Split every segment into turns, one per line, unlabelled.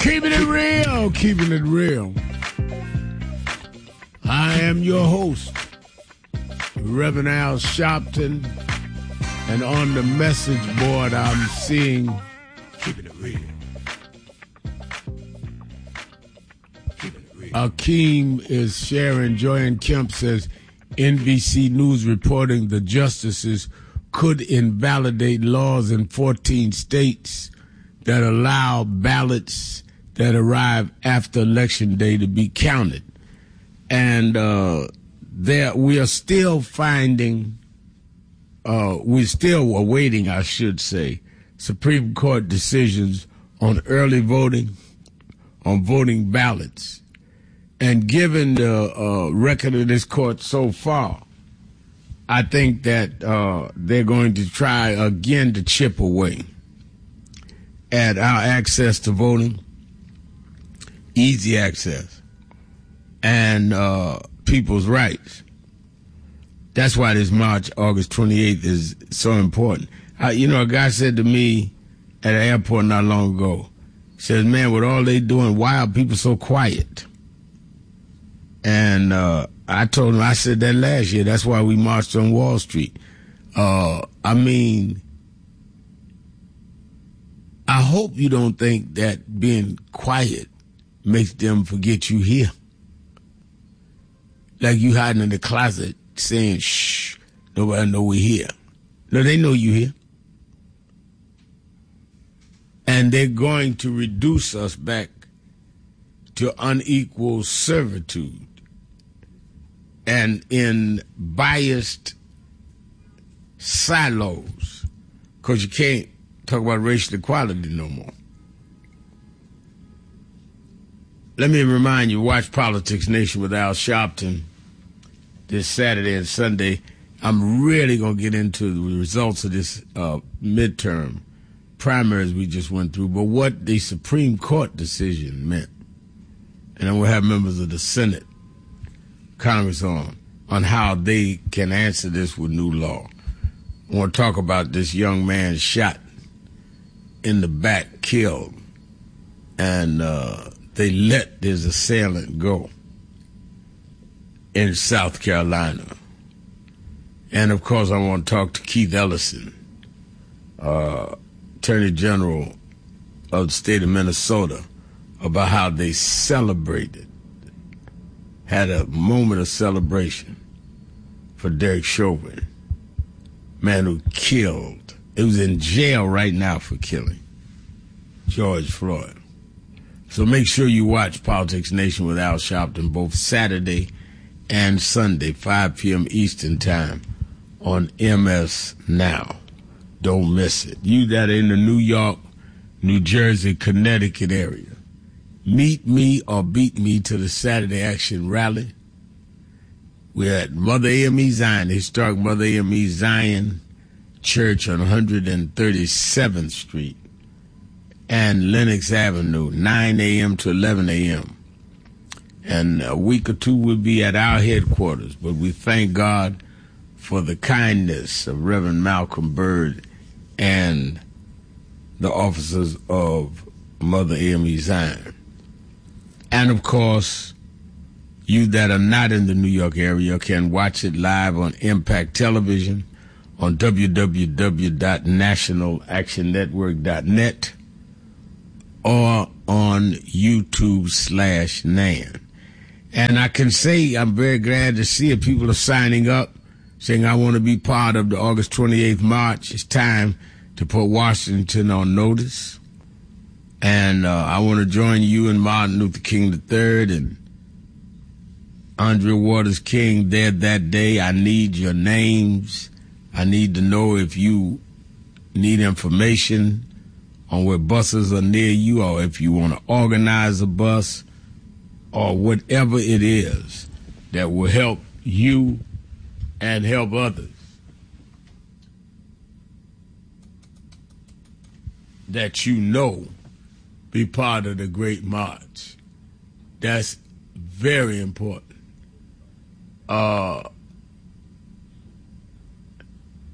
Keeping it real, keeping it real. I am your host, Reverend Al Sharpton, and on the message board I'm seeing keeping it real. Keeping it real. Akeem is sharing. Joanne Kemp says NBC News reporting the justices could invalidate laws in 14 states that allow ballots that arrive after Election Day to be counted. And we are still finding, we're still awaiting, I should say, Supreme Court decisions on early voting, on voting ballots. And given the record of this court so far, I think that they're going to try again to chip away at our access to voting, easy access, and people's rights. That's why this March, August 28th, is so important. A guy said to me at an airport not long ago, he says, man, with all they doing, why are people so quiet? And I told him, I said that last year. That's why we marched on Wall Street. I hope you don't think that being quiet makes them forget you here. Like you hiding in the closet saying, shh, nobody know we're here. No, they know you here. And they're going to reduce us back to unequal servitude and in biased silos, because you can't talk about racial equality no more. Let me remind you, watch Politics Nation with Al Sharpton this Saturday and Sunday. I'm really going to get into the results of this midterm primaries we just went through, but what the Supreme Court decision meant. And then we'll have members of the Senate, Congress on how they can answer this with new law. I want to talk about this young man shot in the back, killed, and they let his assailant go in South Carolina. And, of course, I want to talk to Keith Ellison, Attorney General of the state of Minnesota, about how they celebrated, had a moment of celebration for Derek Chauvin, man who killed. He was in jail right now for killing George Floyd. So make sure you watch Politics Nation with Al Sharpton both Saturday and Sunday, 5 p.m. Eastern Time on MS Now. Don't miss it. You that are in the New York, New Jersey, Connecticut area, meet me or beat me to the Saturday Action Rally. We're at Mother AME Zion, the historic Mother AME Zion Church on 137th Street and Lenox Avenue, 9 a.m. to 11 a.m. And a week or two we'll be at our headquarters, but we thank God for the kindness of Reverend Malcolm Byrd and the officers of Mother AME Zion. And, of course, you that are not in the New York area can watch it live on Impact Television, on www.nationalactionnetwork.net, or on YouTube/NAN. And I can say I'm very glad to see it. People are signing up, saying I want to be part of the August 28th march. It's time to put Washington on notice. And I want to join you and Martin Luther King III and Andre Waters King there that day. I need your names. I need to know if you need information on where buses are near you, or if you want to organize a bus, or whatever it is that will help you and help others that you know be part of the Great March. That's very important.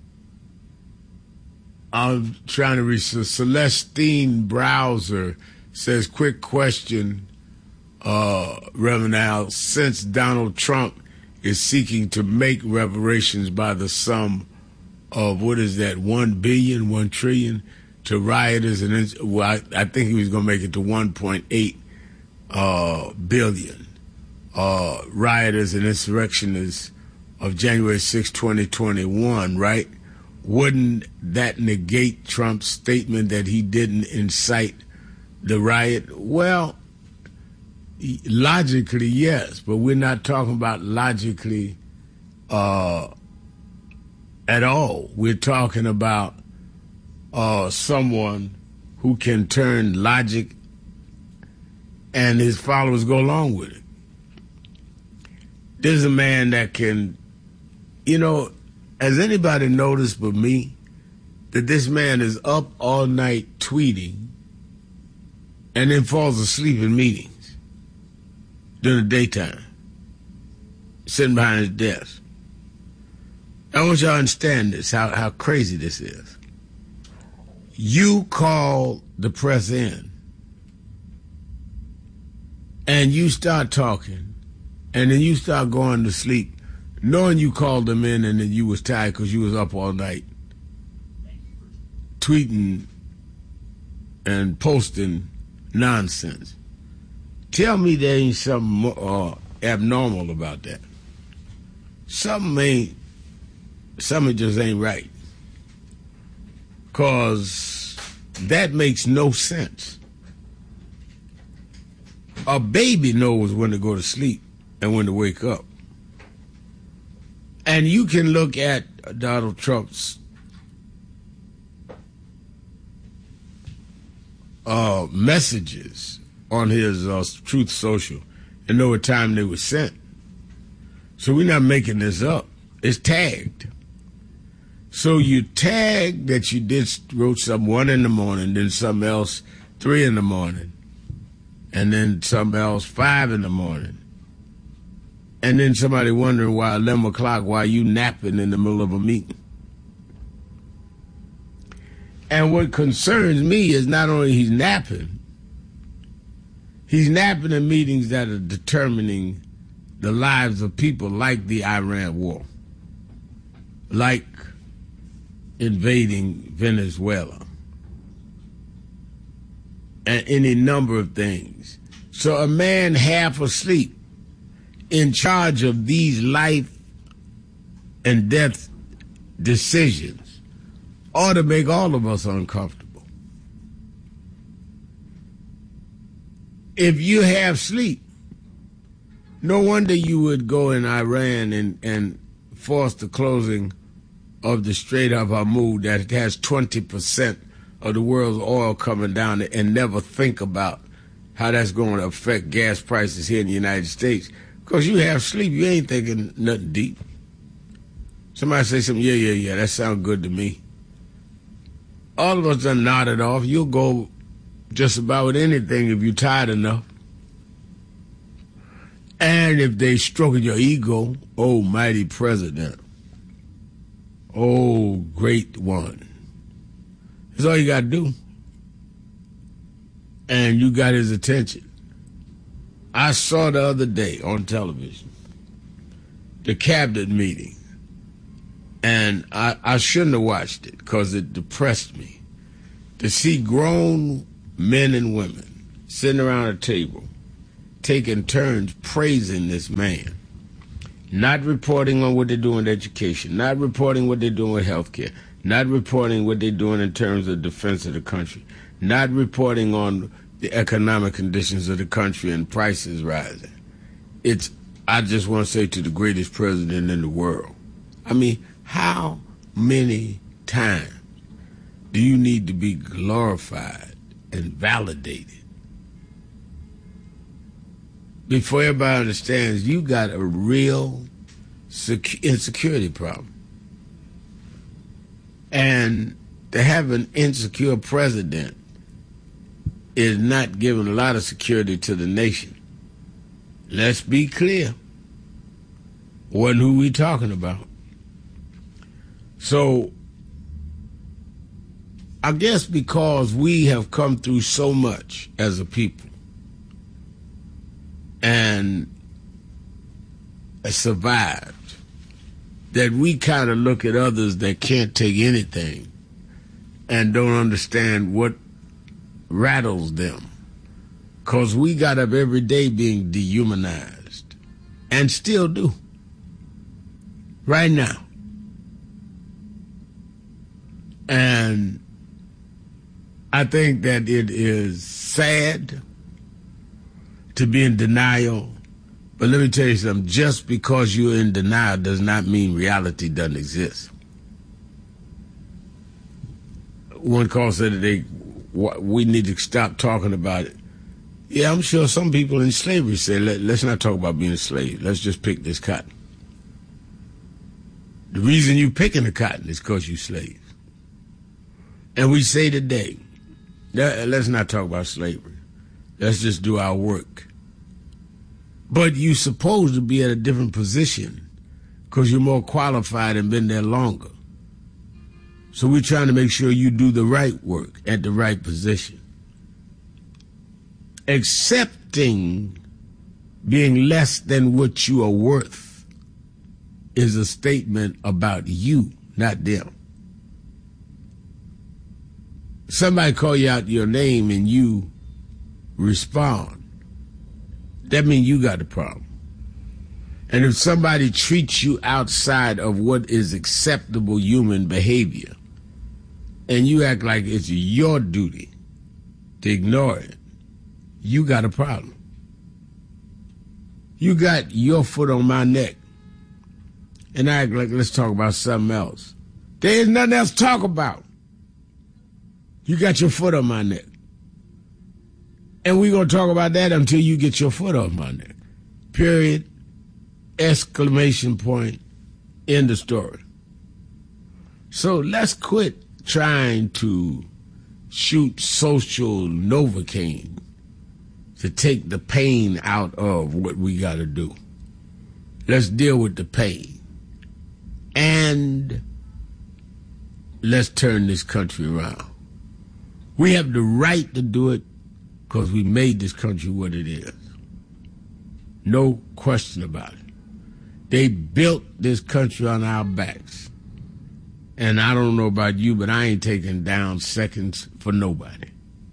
I'm trying to reach Celestine Browser says, quick question, Reverend Al, since Donald Trump is seeking to make reparations by the sum of, what is that, 1 billion, 1 trillion to rioters, and I think he was going to make it to 1.8 billion rioters and insurrectionists of January 6, 2021, right? Wouldn't that negate Trump's statement that he didn't incite the riot? Well, logically, yes, but we're not talking about logically at all. We're talking about someone who can turn logic and his followers go along with it. There's a man that can, has anybody noticed but me that this man is up all night tweeting and then falls asleep in meetings during the daytime, sitting behind his desk? I want y'all to understand this, how crazy this is. You call the press in and you start talking and then you start going to sleep knowing you called them in and then you was tired because you was up all night tweeting and posting nonsense. Tell me there ain't something abnormal about that. Something just ain't right. Because that makes no sense. A baby knows when to go to sleep and when to wake up. And you can look at Donald Trump's messages on his Truth Social and know what time they were sent. So we're not making this up. It's tagged. So you tag that you wrote something 1 in the morning, then something else 3 in the morning, and then something else 5 in the morning. And then somebody wondering why 11 o'clock, why you napping in the middle of a meeting. And what concerns me is not only he's napping in meetings that are determining the lives of people, like the Iran war, like invading Venezuela, and any number of things. So a man half asleep in charge of these life and death decisions ought to make all of us uncomfortable. If you have sleep, no wonder you would go in Iran and force the closing of the Strait of Hormuz that has 20% of the world's oil coming down and never think about how that's going to affect gas prices here in the United States. Because you have sleep, you ain't thinking nothing deep. Somebody say something, yeah, that sounds good to me. All of us done nodded off. You'll go just about with anything if you're tired enough. And if they stroking your ego, oh, mighty president, oh, great one. That's all you got to do. And you got his attention. I saw the other day on television the cabinet meeting, and I shouldn't have watched it because it depressed me to see grown men and women sitting around a table taking turns praising this man, not reporting on what they're doing in education, not reporting what they're doing with health care, not reporting what they're doing in terms of defense of the country, not reporting on the economic conditions of the country and prices rising. I just want to say to the greatest president in the world, I mean, how many times do you need to be glorified and validated before everybody understands you got a real insecurity problem? And to have an insecure president is not giving a lot of security to the nation. Let's be clear. Wasn't who we talking about. So I guess because we have come through so much as a people and survived, that we kind of look at others that can't take anything and don't understand what rattles them. Because we got up every day being dehumanized, and still do, right now. And I think that it is sad to be in denial, but let me tell you something, just because you're in denial does not mean reality doesn't exist. One call said today, we need to stop talking about it. Yeah, I'm sure some people in slavery said, let's not talk about being a slave. Let's just pick this cotton. The reason you picking the cotton is because you slaves. And we say today, let's not talk about slavery. Let's just do our work. But you're supposed to be at a different position because you're more qualified and been there longer. So we're trying to make sure you do the right work at the right position. Accepting being less than what you are worth is a statement about you, not them. Somebody call you out your name and you respond. That means you got a problem. And if somebody treats you outside of what is acceptable human behavior, and you act like it's your duty to ignore it, you got a problem. You got your foot on my neck, and I act like let's talk about something else. There is nothing else to talk about. You got your foot on my neck. And we're going to talk about that until you get your foot off my neck. Period. Exclamation point. End of story. So let's quit trying to shoot social Novocaine to take the pain out of what we got to do. Let's deal with the pain. And let's turn this country around. We have the right to do it because we made this country what it is. No question about it. They built this country on our backs. And I don't know about you, but I ain't taking down seconds for nobody.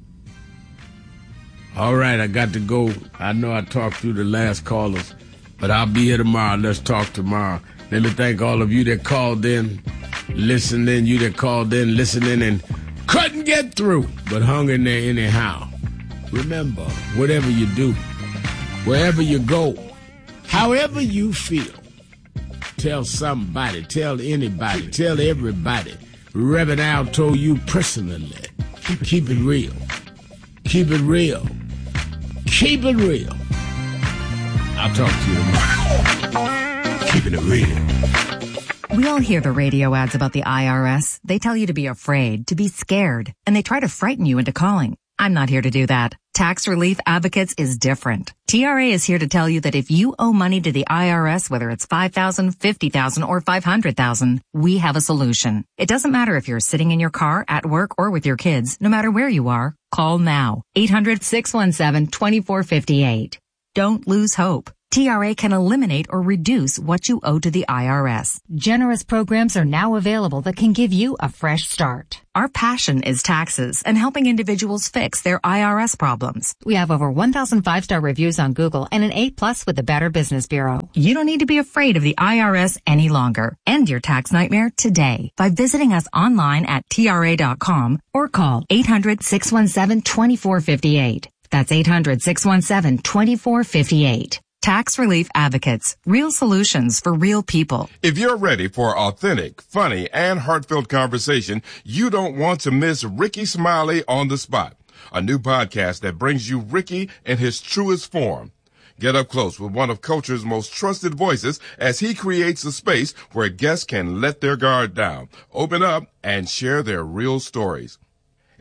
All right, I got to go. I know I talked through the last callers, but I'll be here tomorrow. Let's talk tomorrow. Let me thank all of you that called in, listening, you that called in, listening, and couldn't get through, but hung in there anyhow. Remember, whatever you do, wherever you go, however you feel, tell somebody, tell anybody, tell everybody. Reverend Al told you personally, keep it real. Keep it real. Keep it real. I'll talk to you tomorrow. Keeping it real.
We all hear the radio ads about the IRS. They tell you to be afraid, to be scared, and they try to frighten you into calling. I'm not here to do that. Tax Relief Advocates is different. TRA is here to tell you that if you owe money to the IRS, whether it's $5,000, $50,000, or $500,000, we have a solution. It doesn't matter if you're sitting in your car, at work, or with your kids. No matter where you are, call now. 800-617-2458. Don't lose hope. TRA can eliminate or reduce what you owe to the IRS. Generous programs are now available that can give you a fresh start. Our passion is taxes and helping individuals fix their IRS problems. We have over 1,000 5-star reviews on Google and an A+ with the Better Business Bureau. You don't need to be afraid of the IRS any longer. End your tax nightmare today by visiting us online at TRA.com or call 800-617-2458. That's 800-617-2458. Tax Relief Advocates. Real solutions for real people.
If you're ready for authentic, funny, and heartfelt conversation, you don't want to miss Ricky Smiley on the Spot, a new podcast that brings you Ricky in his truest form. Get up close with one of culture's most trusted voices as he creates a space where guests can let their guard down, open up, and share their real stories.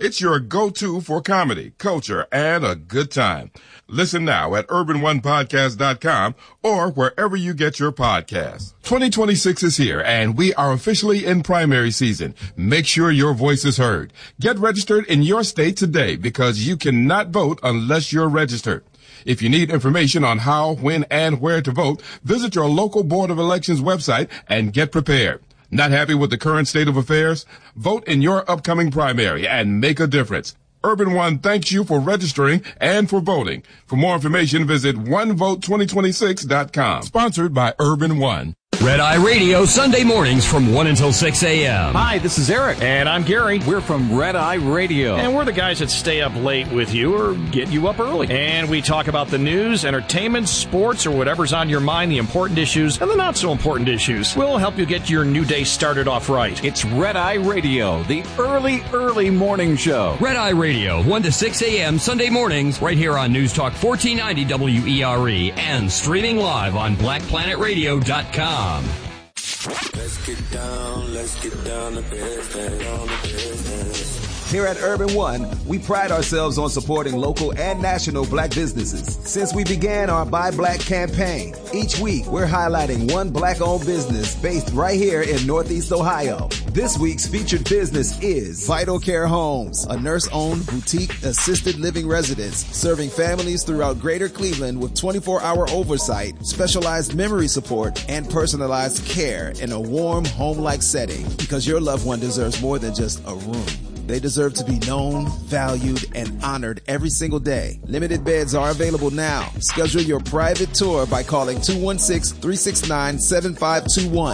It's your go-to for comedy, culture, and a good time. Listen now at urban1podcast.com or wherever you get your podcasts. 2026 is here, and we are officially in primary season. Make sure your voice is heard. Get registered in your state today because you cannot vote unless you're registered. If you need information on how, when, and where to vote, visit your local Board of Elections website and get prepared. Not happy with the current state of affairs? Vote in your upcoming primary and make a difference. Urban One thanks you for registering and for voting. For more information, visit onevote2026.com. Sponsored by Urban One.
Red Eye Radio, Sunday mornings from 1 until 6 a.m.
Hi, this is Eric.
And I'm Gary.
We're from Red Eye Radio.
And we're the guys that stay up late with you or get you up early. And we talk about the news, entertainment, sports, or whatever's on your mind, the important issues and the not so important issues. We'll help you get your new day started off right.
It's Red Eye Radio, the early morning show.
Red Eye Radio, 1 to 6 a.m. Sunday mornings, right here on News Talk 1490 WERE and streaming live on BlackPlanetRadio.com.
Let's get down to business.
Here at Urban One, we pride ourselves on supporting local and national black businesses. Since we began our Buy Black campaign, each week we're highlighting one black-owned business based right here in Northeast Ohio. This week's featured business is Vital Care Homes, a nurse-owned boutique assisted living residence serving families throughout Greater Cleveland with 24-hour oversight, specialized memory support, and personalized care in a warm, home-like setting because your loved one deserves more than just a room. They deserve to be known, valued, and honored every single day. Limited beds are available now. Schedule your private tour by calling 216-369-7521.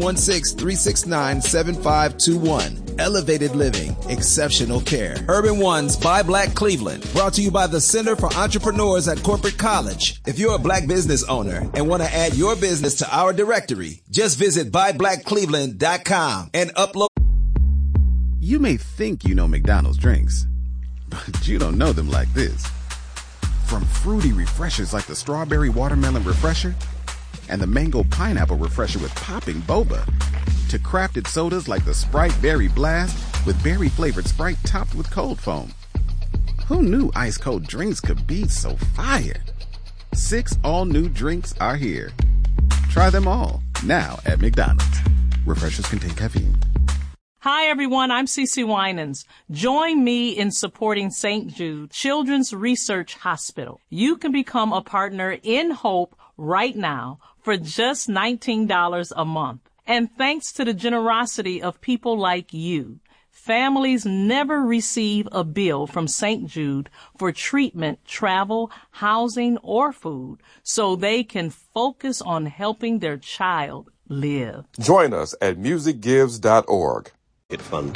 216-369-7521. Elevated living, exceptional care. Urban One's Buy Black Cleveland, brought to you by the Center for Entrepreneurs at Corporate College. If you're a black business owner and want to add your business to our directory, just visit buyblackcleveland.com and upload.
You may think you know McDonald's drinks, but you don't know them like this. From fruity refreshers like the Strawberry Watermelon Refresher and the Mango Pineapple Refresher with popping boba, to crafted sodas like the Sprite Berry Blast with berry-flavored Sprite topped with cold foam. Who knew ice-cold drinks could be so fire? 6 all-new drinks are here. Try them all, now at McDonald's. Refreshers contain caffeine.
Hi, everyone. I'm Cece Winans. Join me in supporting St. Jude Children's Research Hospital. You can become a partner in Hope right now for just $19 a month. And thanks to the generosity of people like you, families never receive a bill from St. Jude for treatment, travel, housing, or food, so they can focus on helping their child live.
Join us at musicgives.org.
Fund.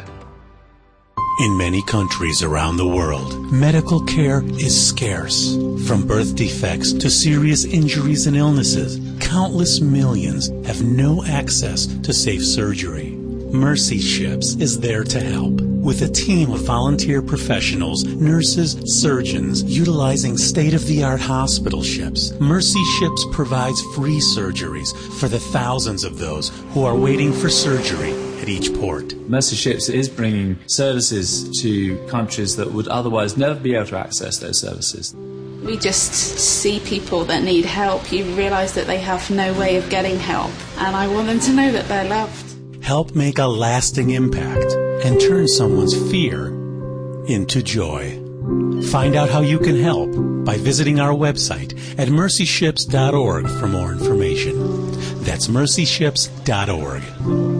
In many countries around the world, medical care is scarce. From birth defects to serious injuries and illnesses, countless millions have no access to safe surgery. Mercy Ships is there to help. With a team of volunteer professionals, nurses, surgeons, utilizing state-of-the-art hospital ships, Mercy Ships provides free surgeries for the thousands of those who are waiting for surgery at each port.
Mercy Ships is bringing services to countries that would otherwise never be able to access those services.
We just see people that need help. You realise that they have no way of getting help, and I want them to know that they're loved.
Help make a lasting impact and turn someone's fear into joy. Find out how you can help by visiting our website at mercyships.org for more information. That's mercyships.org.